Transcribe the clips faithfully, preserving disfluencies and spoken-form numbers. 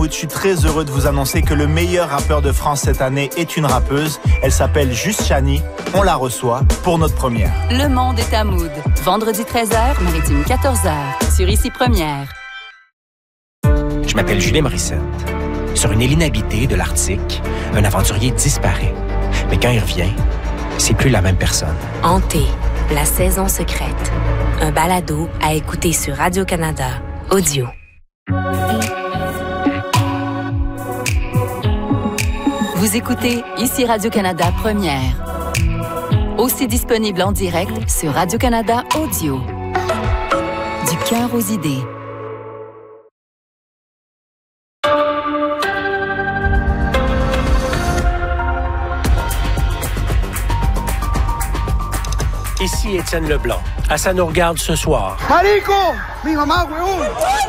Tamoud. Je suis très heureux de vous annoncer que le meilleur rappeur de France cette année est une rappeuse. Elle s'appelle Juste Chani. On la reçoit pour notre première. Le monde est à Mood. Vendredi treize heures, Maritime quatorze heures. Sur Ici Première. Je m'appelle Julien Morissette. Sur une île inhabitée de l'Arctique, un aventurier disparaît. Mais quand il revient, c'est plus la même personne. Hanté, la saison secrète. Un balado à écouter sur Radio-Canada. Audio. Vous écoutez Ici Radio-Canada Première. Aussi disponible en direct sur Radio-Canada Audio. Du cœur aux idées. Ici Étienne Leblanc. À Ça nous regarde ce soir. Marico! Mi mamá, weón!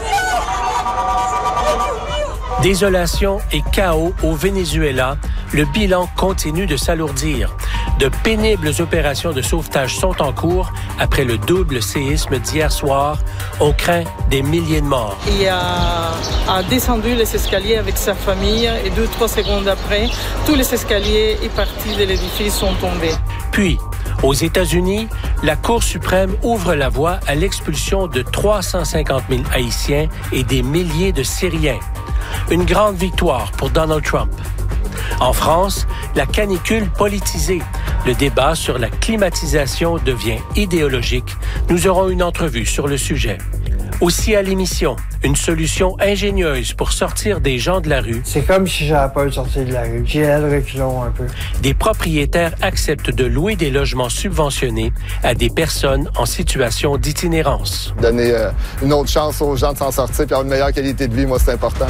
Désolation et chaos au Venezuela. Le bilan continue de s'alourdir. De pénibles opérations de sauvetage sont en cours après le double séisme d'hier soir. On craint des milliers de morts. Il a, a descendu les escaliers avec sa famille et deux, trois secondes après, tous les escaliers et parties de l'édifice sont tombés. Puis, aux États-Unis, la Cour suprême ouvre la voie à l'expulsion de trois cent cinquante mille Haïtiens et des milliers de Syriens. Une grande victoire pour Donald Trump. En France, la canicule politisée. Le débat sur la climatisation devient idéologique. Nous aurons une entrevue sur le sujet. Aussi à l'émission, une solution ingénieuse pour sortir des gens de la rue. C'est comme si j'avais peur de sortir de la rue. J'ai le reculon un peu. Des propriétaires acceptent de louer des logements subventionnés à des personnes en situation d'itinérance. Donner euh, une autre chance aux gens de s'en sortir et avoir une meilleure qualité de vie, moi, c'est important.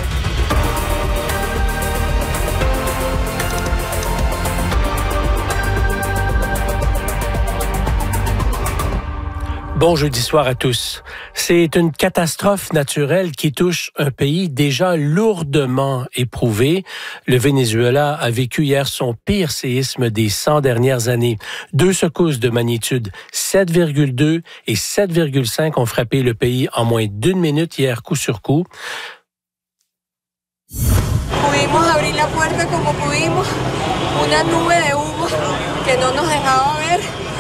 Bon jeudi soir à tous. C'est une catastrophe naturelle qui touche un pays déjà lourdement éprouvé. Le Venezuela a vécu hier son pire séisme des cent dernières années. Deux secousses de magnitude sept virgule deux et sept virgule cinq ont frappé le pays en moins d'une minute hier, coup sur coup. Pudimos abrir la puerta como pudimos, una nube de humo que no nos dejaba ver.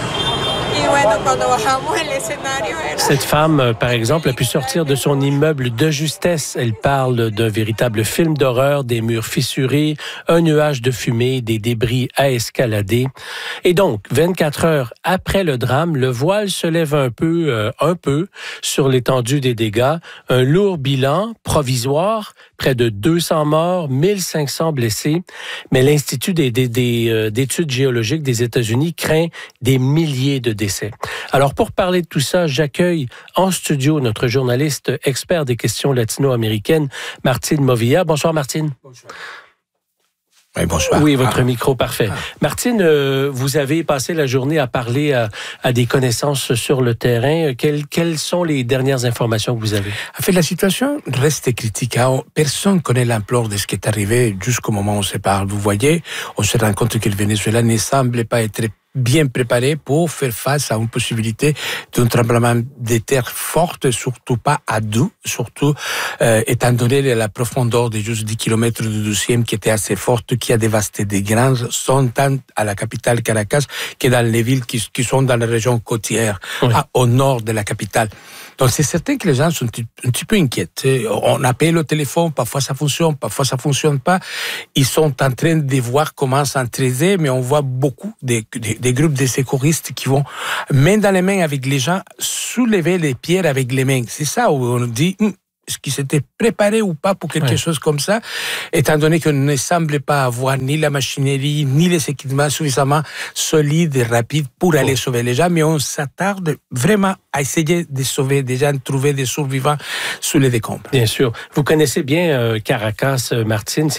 Cette femme, par exemple, a pu sortir de son immeuble de justesse. Elle parle d'un véritable film d'horreur, des murs fissurés, un nuage de fumée, des débris à escalader. Et donc, vingt-quatre heures après le drame, le voile se lève un peu, euh, un peu sur l'étendue des dégâts. Un lourd bilan provisoire, près de deux cents morts, mille cinq cents blessés. Mais l'Institut des, des, des, euh, d'études géologiques des États-Unis craint des milliers de décès. Alors, pour parler de tout ça, j'accueille en studio notre journaliste expert des questions latino-américaines, Martine Movilla. Bonsoir, Martine. Bonsoir. Oui, bonsoir. Oui, votre ah. micro, parfait. Ah. Martine, euh, vous avez passé la journée à parler à, à des connaissances sur le terrain. Quelles, quelles sont les dernières informations que vous avez? En fait, la situation reste critique. Hein. Personne ne connaît l'ampleur de ce qui est arrivé jusqu'au moment où on se parle. Vous voyez, on se rend compte que le Venezuela ne semble pas être bien préparé pour faire face à une possibilité d'un tremblement de terre forte, surtout pas à deux, surtout euh, étant donné la profondeur de juste dix kilomètres du douzième qui était assez forte, qui a dévasté des granges, sont tant à la capitale Caracas que dans les villes qui, qui sont dans la région côtière, oui. à, au nord de la capitale. Donc c'est certain que les gens sont un petit peu inquiets. On appelle au téléphone, parfois ça fonctionne, parfois ça fonctionne pas. Ils sont en train de voir comment s'entraiser, mais on voit beaucoup des, des, des groupes de secouristes qui vont main dans les mains avec les gens, soulever les pierres avec les mains. C'est ça où on dit hm, est-ce qu'ils s'étaient préparés ou pas pour quelque ouais. chose comme ça, étant donné qu'on ne semble pas avoir ni la machinerie, ni les équipements suffisamment solides et rapides pour aller oh. sauver les gens, mais on s'attarde vraiment à essayer de sauver des gens, de trouver des survivants sous les décombres. Bien sûr. Vous connaissez bien euh, Caracas, Martine.